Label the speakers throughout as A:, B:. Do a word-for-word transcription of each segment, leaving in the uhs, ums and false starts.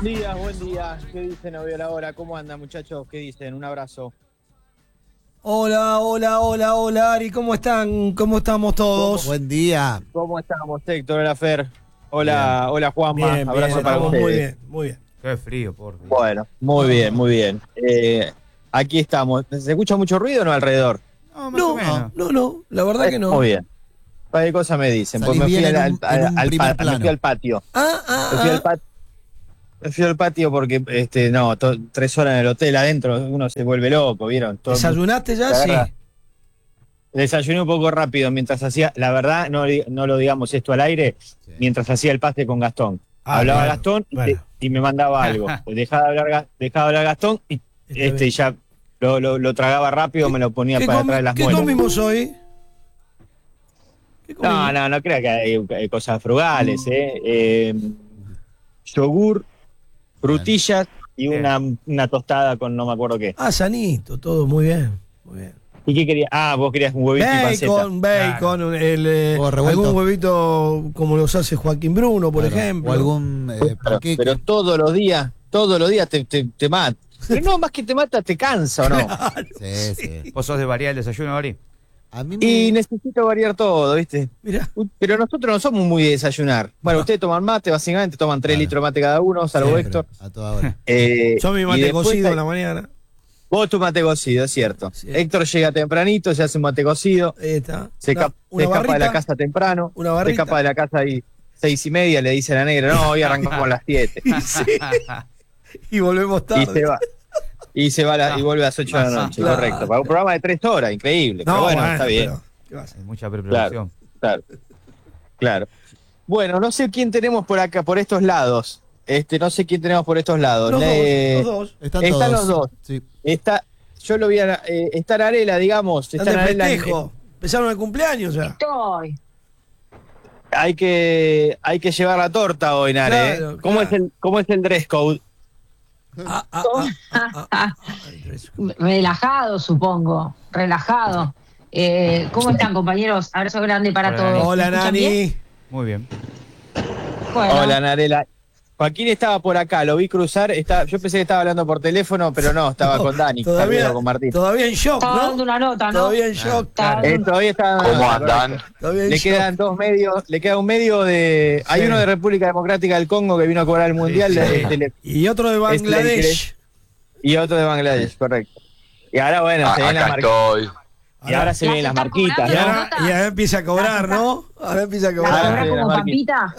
A: días, buen día. ¿Qué dicen hoy a la hora? ¿Cómo andan, muchachos? ¿Qué dicen? Un abrazo.
B: Hola, hola, hola, hola, Ari, ¿cómo están? ¿Cómo estamos todos?
C: Buen día.
A: ¿Cómo estamos, Héctor? Hola, Fer. Hola,
C: Bien.
A: hola, Juanma.
B: Bien,
A: Abrazo
B: bien,
A: para
B: estamos
A: ustedes.
B: muy bien, muy bien.
D: Qué frío, por Dios.
A: Bueno, muy bien, muy bien. Eh, aquí estamos. ¿Se escucha mucho ruido o no alrededor?
D: No, más o
B: No,
D: menos.
B: no, no, la verdad que no.
A: Muy bien. ¿Qué cosa me dicen? Pues
C: Salís
A: me fui
C: bien
A: al,
C: en un-
A: al-
C: en un
A: al
C: primer
A: pa- me fui
C: plano.
A: al patio.
B: Ah, ah,
A: Me fui al
B: ah.
A: patio. Me fui al patio porque, este, no, to- tres horas en el hotel adentro, uno se vuelve loco, ¿vieron? Todo-
B: ¿Desayunaste ya?
A: La
B: Sí.
A: verdad. Desayuné un poco rápido mientras hacía, la verdad, no, no lo digamos esto al aire,
C: Sí.
A: mientras hacía el pase con Gastón.
B: Ah,
A: Hablaba
B: bueno,
A: Gastón y,
B: bueno.
A: te- y me mandaba algo. Dejaba de hablar, Ga- dejaba de hablar Gastón y
B: Está
A: este
B: bien.
A: ya lo, lo, lo tragaba rápido, me lo ponía
B: ¿Qué,
A: para
B: comi-
A: atrás de las
B: ¿qué
A: muelas.
B: comimos hoy? ¿Qué comimos?
A: No, no, no crea que hay, hay cosas frugales, ¿eh? Eh, yogur, frutillas y
D: Bien.
A: una, una tostada con no me acuerdo qué.
B: Ah, sanito, todo muy bien, muy bien.
A: ¿Y qué querías? Ah, vos querías un huevito y panceta.
B: Bacon, bacon, el, eh,
C: Huevo revuelto.
B: algún huevito como los hace Joaquín Bruno, por
C: Claro.
B: ejemplo.
C: O algún eh,
A: Pero,
C: panqueque.
A: pero todos los días, todos los días te, te, te mata. Pero no, más que te mata, te cansa, ¿o no?
C: Sí, sí.
D: ¿Vos sos de variar el desayuno, Ari?
C: A mí me...
A: Y necesito variar todo, ¿viste?
B: Mirá.
A: Uy, pero nosotros no somos muy de desayunar. Bueno, ustedes toman mate, básicamente, toman tres
C: Claro.
A: litros de mate cada uno, salvo
C: Siempre,
A: Héctor.
C: a toda hora.
A: Eh,
B: Yo mi
A: y
B: mate
A: después
B: cocido
A: hay-
B: en la mañana.
A: Vos tu mate cocido, es cierto.
B: Sí.
A: Héctor llega tempranito, se hace un mate cocido,
B: Ahí está.
A: se,
B: Una-
A: escapa,
B: una
A: se escapa de la
B: barrita,
A: casa temprano,
B: una
A: se
B: barrita.
A: escapa de la casa ahí seis y media, le dice a la negra, no, hoy arrancamos a las siete.
B: Y, sí, y volvemos tarde.
A: Y se va. Y se va a la- y vuelve a las ocho de la noche,
B: Claro.
A: correcto. Para un programa de tres horas, increíble. pero bueno, está bien.
B: pero, ¿qué pasa?
D: Hay mucha preparación.
A: Claro, claro. Bueno, no sé quién tenemos por acá, por estos lados. Este, no sé quién tenemos por estos lados.
B: Los
A: Le-
B: dos, los dos.
C: Están,
A: Están
C: todos.
A: los dos.
C: Sí.
A: Está, yo lo vi a, eh, está Narela, digamos.
B: Están
A: Está
B: de
A: Narela en-
B: festejo. Empezaron el cumpleaños ya.
E: Estoy.
A: hay que, hay que llevar la torta hoy, Nare.
B: Claro,
A: ¿eh? ¿Cómo,
B: claro.
A: es el, ¿Cómo es el dress code?
B: Ah, ah, ah, ah, ah, ah.
E: Relajado, supongo. Relajado. Eh, ¿Cómo están, compañeros? Abrazo grande para
D: Hola,
E: todos.
D: Nani.
B: Hola,
E: ¿Me escuchan bien?
B: Nani.
D: Muy bien.
E: Bueno,
A: Hola, Narela. Joaquín estaba por acá, lo vi cruzar. Está, yo pensé que estaba hablando por teléfono, pero no, estaba
B: No,
A: con Dani,
B: Todavía,
A: estaba con Martín.
B: todavía en shock,
E: estaba dando
B: ¿no?
E: una nota, ¿no?
B: Todavía en shock.
E: Estaba
A: Eh,
E: dando-
A: todavía está.
F: ¿Cómo andan?
B: Todavía en
A: Le
B: shock.
A: quedan dos medios, le queda un medio de. Hay
B: Sí.
A: uno de República Democrática del Congo que vino a cobrar el mundial
D: sí.
A: le- este, le-
B: Y otro de Bangladesh.
A: y otro de Bangladesh, correcto. Y ahora, bueno,
F: A-
A: se ven las
F: acá
A: marquitas.
F: estoy.
A: Y ahora se
E: ¿Las
A: ven las
E: están
A: marquitas,
B: Y
E: cobrando?
A: ¿no?
B: ahora, y ahora empieza a cobrar, ¿no? Ahora empieza a
E: ¿La
B: cobrar.
A: Ahora
E: cobra
A: sí,
E: como
A: la
E: Pampita?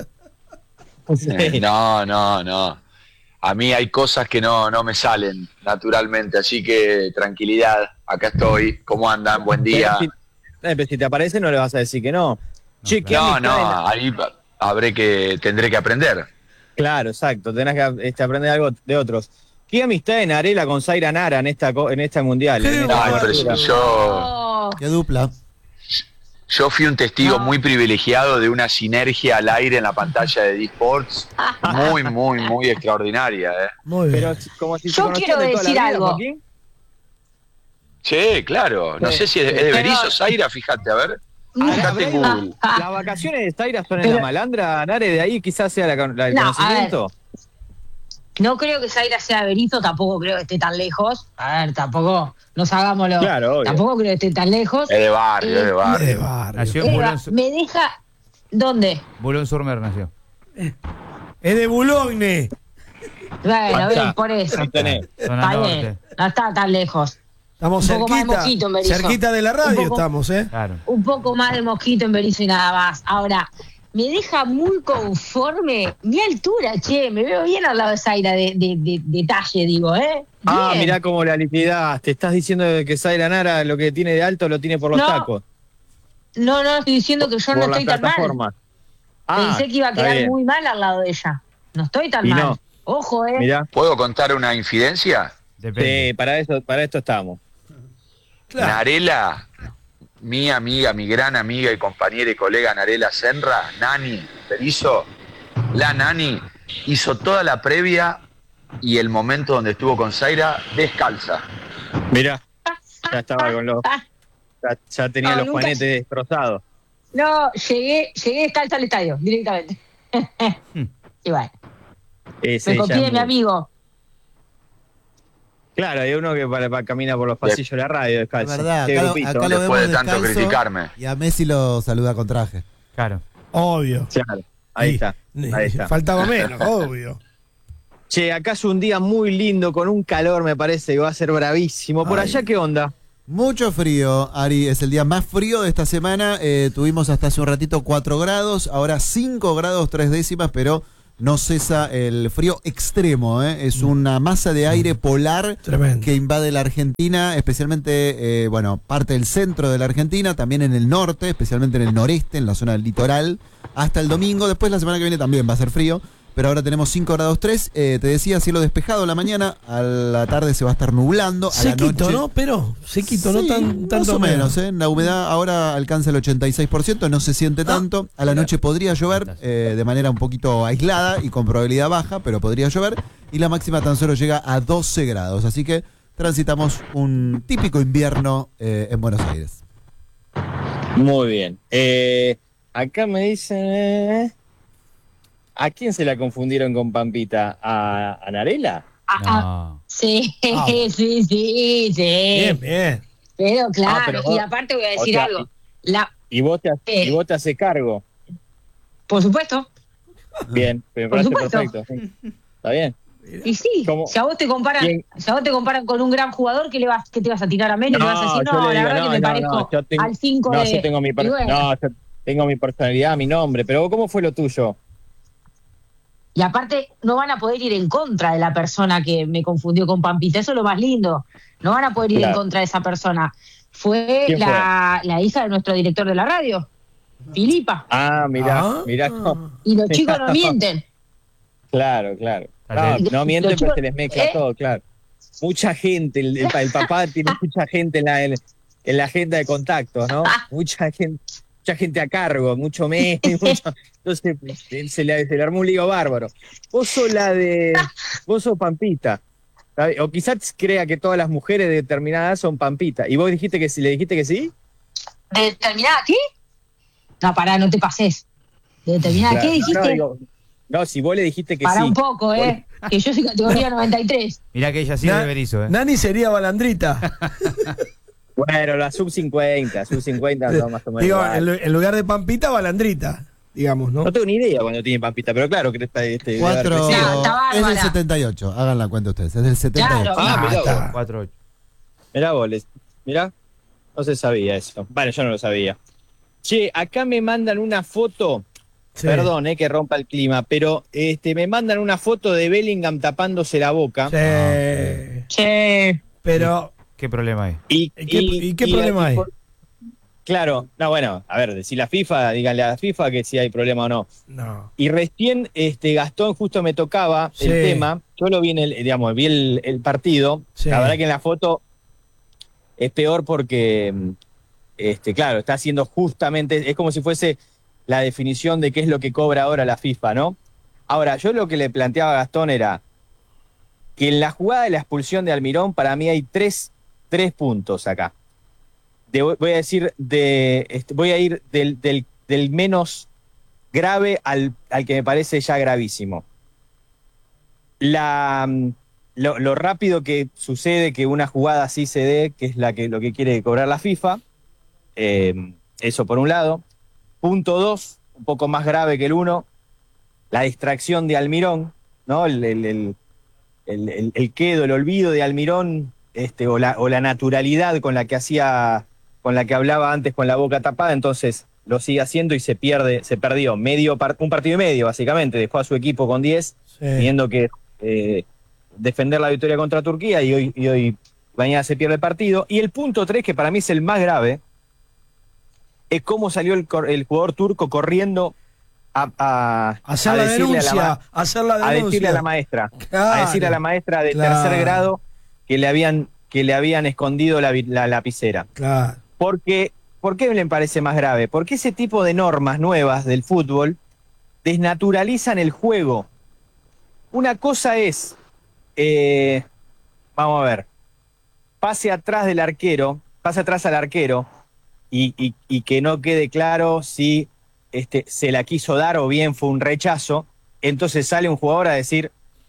A: Sí.
F: No, no, no. A mí hay cosas que no, no me salen naturalmente, así que tranquilidad. Acá estoy. ¿Cómo andan? Buen día.
A: Pero si, eh, pero si te aparece, no le vas a decir que no. Che, qué
F: No,
A: amistad en-
F: no, ahí habré que, tendré que aprender.
A: Claro, exacto. Tenés que este, aprender algo de otros. ¿Qué amistad en Arela con Zaira Nara en esta co- en este mundial?
B: Qué
A: En esta
F: Ay, pero
A: cobertura?
F: si yo,
E: Oh,
C: Qué dupla.
F: yo fui un testigo
E: No.
F: muy privilegiado de una sinergia al aire en la pantalla de D-Sports muy, muy, muy extraordinaria. ¿eh?
B: Muy bien.
A: Pero como si se
E: Yo
A: conocían
E: quiero
A: de toda la
E: decir
A: vida,
E: algo.
A: Joaquín.
F: Sí, claro. No
A: Sí.
F: sé si es, es de
E: Pero-
F: Berizo, Zaira, fíjate, a ver.
A: Ahora,
F: Fíjate en
A: Zaira,
F: Google.
A: Las vacaciones de Zaira son en
E: Pero-
A: la malandra, Nare, de ahí quizás sea la, la- el
E: No, a
A: conocimiento.
E: no creo que Zaira sea Berizo, tampoco creo que esté tan lejos. A ver, tampoco nos hagámoslo.
A: Claro, obvio.
E: Tampoco creo que esté tan lejos.
F: Es de barrio, es de barrio.
B: De barrio.
D: Nació en
E: Eva,
D: Boulogne,
E: me deja. ¿Dónde?
D: Boulogne-sur-Mer, nació.
B: Es de Boulogne.
E: Bueno,
A: Ahí está.
E: ven, por eso.
A: Ahí tenés.
D: Zona
E: Está
D: norte.
E: bien, no está tan lejos.
B: Estamos
E: Un poco más de
B: cerquita.
E: mosquito en Berizo.
B: Cerquita de la radio
E: Un poco-
B: estamos, ¿eh?
D: Claro.
E: Un poco más de mosquito en Berizo y nada más. Ahora, me deja muy conforme mi altura, che. Me veo bien al lado de Zaira de, de, de, de talle, digo, ¿eh?
A: Ah,
E: Bien.
A: mirá cómo la liquidaste. Estás diciendo que Zaira Nara lo que tiene de alto lo tiene por los
E: No,
A: tacos.
E: No, no, estoy diciendo que yo
A: por
E: no
A: las
E: estoy tan mal.
A: plataformas. Ah,
E: Pensé que iba a
A: está
E: quedar
A: bien.
E: muy mal al lado de ella. No estoy tan
A: Y
E: mal.
A: no.
E: Ojo, ¿eh?
A: Mirá.
F: ¿Puedo contar una infidencia?
D: Depende.
A: Sí, para eso, para esto estamos.
B: Claro.
F: Narela, mi amiga, mi gran amiga y compañera y colega Narela Senra, Nani Berizo, la Nani, hizo toda la previa y el momento donde estuvo con Zaira descalza.
A: Mirá, ya estaba con los. Ya, ya tenía
E: No,
A: los
E: nunca-
A: juanetes destrozados.
E: No, llegué, llegué descalza al estadio, directamente. Y bueno.
A: Ese
E: Me
A: ya
E: copié
A: es
E: de mi
A: muy-
E: amigo.
A: Claro, hay uno que para, para camina por los pasillos de la radio
C: Es
A: descalzo.
C: verdad,
A: Qué
C: acá, lo,
A: grupito.
C: acá lo
F: Después
C: vemos
F: de tanto
C: descalzo
F: criticarme.
C: y a Messi lo saluda con traje.
D: Claro.
B: Obvio.
A: Claro, ahí
B: Y-
A: está. Ahí está.
B: Faltaba menos, obvio.
A: Che, acá es un día muy lindo, con un calor, me parece que va a ser bravísimo. Por
B: Ay.
A: allá, ¿qué onda?
C: Mucho frío, Ari, es el día más frío de esta semana. Eh, tuvimos hasta hace un ratito cuatro grados, ahora cinco grados tres décimas, pero no cesa el frío extremo. ¿eh? Es una masa de aire polar
B: Tremendo.
C: que invade la Argentina, especialmente, eh, bueno, parte del centro de la Argentina, también en el norte, especialmente en el noreste, en la zona del litoral, hasta el domingo. Después la semana que viene también va a ser frío. Pero ahora tenemos cinco grados tres, eh, te decía, cielo despejado a la mañana, a la tarde se va a estar nublando, a
B: Sequito,
C: la noche...
B: ¿no? Pero, sequito, no
C: Sí,
B: tan
C: más
B: tanto
C: o menos, ¿eh? La humedad ahora alcanza el ochenta y seis por ciento, no se siente tanto. A la noche podría llover eh, de manera un poquito aislada y con probabilidad baja, pero podría llover. Y la máxima tan solo llega a doce grados. Así que transitamos un típico invierno eh, en Buenos Aires.
A: Muy bien. Eh, acá me dicen... eh, ¿a quién se la confundieron con Pampita? ¿A, a Narela?
E: Ah, ah,
D: No.
E: sí,
B: Ah.
E: sí, sí, sí.
B: Bien, bien.
E: Pero claro,
A: Ah, pero vos-
E: y aparte voy a decir
A: o sea,
E: algo. La,
A: ¿Y vos te,
E: Eh.
A: y vos te haces cargo?
E: por supuesto,
A: Bien, me
E: Por
A: parece
E: supuesto.
A: perfecto. sí. ¿Está bien?
E: y sí,
A: ¿Cómo?
E: si a vos te comparan,
A: ¿Quién?
E: si a vos te comparan con un gran jugador, ¿qué le vas, qué te vas a tirar a menos?
A: No,
E: y vas a decir,
A: yo
E: no,
A: le
E: la
A: digo,
E: verdad
A: no,
E: que me
A: no,
E: parezco
A: no, yo tengo-
E: al cinco
A: No,
E: de.
A: yo tengo mi, per-
E: y bueno.
A: no, yo tengo mi personalidad, mi nombre. Pero ¿cómo fue lo tuyo?
E: Y aparte, no van a poder ir en contra de la persona que me confundió con Pampita. Eso es lo más lindo. No van a poder ir
A: Claro.
E: en contra de esa persona. Fue
A: ¿Quién
E: la, la hija de nuestro director de la radio, Filipa.
A: Ah, mirá,
B: Ah.
A: mirá. cómo-
E: Y los chicos no mienten.
A: Claro, claro. No,
D: Dale.
A: no mienten,
E: Los
A: pero
E: chicos-
A: se les mezcla
E: ¿eh?
A: todo, claro. Mucha gente, el, el pa- el papá tiene mucha gente en la, en, en la agenda de contactos, ¿no? Mucha gente, mucha gente a cargo, mucho mes, mucho- entonces él se le, se le armó un lío bárbaro. Vos sos la de, vos sos Pampita. ¿Sabe? O quizás crea que todas las mujeres de determinada edad son Pampita. ¿Y vos dijiste que sí? ¿Le dijiste que sí?
E: ¿De determinada qué? No, pará, no te pases. ¿De determinada
A: Claro.
E: qué dijiste?
A: No, digo, no, si vos le dijiste que
E: Pará
A: sí.
E: un poco, ¿eh? Que yo soy categoría noventa y tres.
D: Mirá que ella sí
B: Na-
D: de Berizzo, ¿eh?
B: Nani sería balandrita.
A: Bueno, la sub cincuenta, sub cincuenta son más o menos.
B: Digo,
A: igual.
B: en, lu- en lugar de Pampita, balandrita, digamos, ¿no?
A: No tengo ni idea cuando tiene Pampita, pero claro que está este. debe haber
C: Cuatro,
A: crecido.
E: Ya, está
C: es del
E: bárbara.
C: setenta y ocho, hagan la cuenta ustedes, es del setenta y ocho.
E: Claro.
A: Ah, mirá
B: está.
A: vos.
D: cuatro ocho.
A: Mirá vos, les- mirá. No se sabía eso. Bueno, yo no lo sabía. Che, acá me mandan una foto.
B: Sí.
A: Perdón, eh, que rompa el clima, pero este me mandan una foto de Bellingham tapándose la boca.
B: Sí.
E: Che.
B: Pero,
D: ¿Qué problema hay?
A: Y,
B: ¿Y qué- y qué problema hay?
A: por- Claro, no, bueno, a ver, si la FIFA, díganle a la FIFA que si hay problema o no.
B: no.
A: Y recién este Gastón justo me tocaba
B: Sí.
A: el tema, yo lo vi en el, digamos, vi el, el partido,
B: Sí.
A: la verdad que en la foto es peor porque, mm, este, claro, está haciendo justamente, es como si fuese la definición de qué es lo que cobra ahora la FIFA, ¿no? Ahora, yo lo que le planteaba a Gastón era que en la jugada de la expulsión de Almirón, para mí hay tres, tres puntos acá. De- voy a decir, de, este, voy a ir del, del, del menos grave al, al que me parece ya gravísimo. La, mm, lo, lo rápido que sucede que una jugada así se dé, que es la que, lo que quiere cobrar la FIFA, eh, eso por un lado. Punto dos, un poco más grave que el uno, la distracción de Almirón, ¿no? El, el, el, el, el- el quedo, el olvido de Almirón, este, o, la, o la naturalidad con la que hacía, con la que hablaba antes con la boca tapada, entonces lo sigue haciendo y se pierde, se perdió medio par- un partido y medio, básicamente, dejó a su equipo con diez,
B: Sí.
A: teniendo que eh, defender la victoria contra Turquía, y hoy, y hoy mañana se pierde el partido. Y el punto tres, que para mí es el más grave, es cómo salió el, cor- el jugador turco corriendo a, a,
B: Hacer
A: a
B: la
A: decirle a la
B: denuncia,
A: ma-
B: hacer la
A: a
B: denuncia.
A: decirle a la maestra,
B: Claro.
A: a decirle a la maestra de
B: Claro.
A: tercer grado que le habían, que le habían escondido la, vi- la lapicera.
B: Claro.
A: Porque, ¿por qué me parece más grave? Porque ese tipo de normas nuevas del fútbol desnaturalizan el juego. Una cosa es, eh, vamos a ver, pase atrás del arquero, pase atrás al arquero y, y- y que no quede claro si este, se la quiso dar o bien fue un rechazo. Entonces sale un jugador a decir,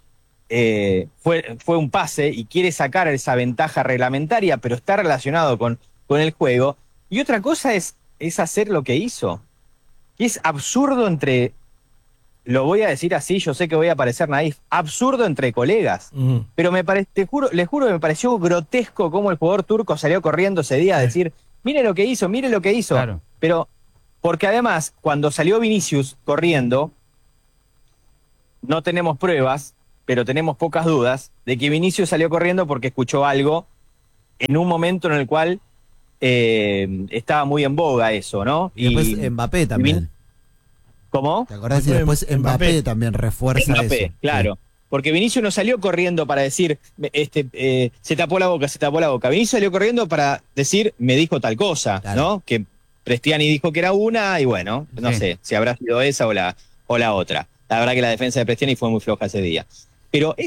A: eh, fue, fue un pase y quiere sacar esa ventaja reglamentaria, pero está relacionado con, con el juego. Y otra cosa es, es hacer lo que hizo. Y es absurdo entre, lo voy a decir así, yo sé que voy a parecer naif, absurdo entre colegas.
B: Ujú.
A: Pero me pare, te juro, les juro que me pareció grotesco cómo el jugador turco salió corriendo ese día a decir, mire lo que hizo, mire lo que hizo.
D: Claro.
A: Pero, porque además, cuando salió Vinicius corriendo, no tenemos pruebas, pero tenemos pocas dudas de que Vinicius salió corriendo porque escuchó algo en un momento en el cual eh, estaba muy en boga eso, ¿no?
C: Y después Mbappé también.
A: ¿Cómo?
C: ¿Te acordás? Y
B: Después
C: después Mbappé,
B: Mbappé
C: también refuerza
A: Mbappé,
C: eso.
A: claro. Porque Vinicius no salió corriendo para decir, este, eh, se tapó la boca, se tapó la boca. Vinicius salió corriendo para decir, me dijo tal cosa,
C: Claro.
A: ¿no? Que Prestiani dijo que era una y bueno, no
D: Sí.
A: sé si habrá sido esa o la, o la otra. La verdad que la defensa de Prestiani fue muy floja ese día. Pero